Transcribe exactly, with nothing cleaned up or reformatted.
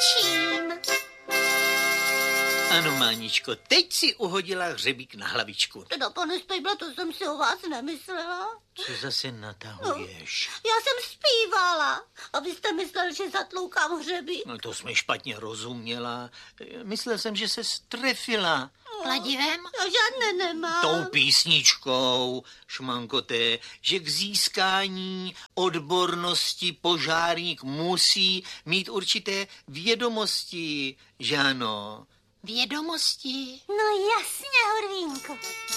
končím. Ano, Máničko, teď si uhodila hřebík na hlavičku. Teda, pane Spejbla, to jsem si o vás nemyslela. Co zase natahuješ? No, já jsem zpívala. A vy jste myslel, že zatloukám hřebík. No to jsme špatně rozuměla. Myslel jsem, že se strefila. Kladivem? Já žádné nemám. Tou písničkou, šmankoté, že k získání odbornosti požárník musí mít určité vědomosti, že ano? Vědomosti? No jasně, Horvínku.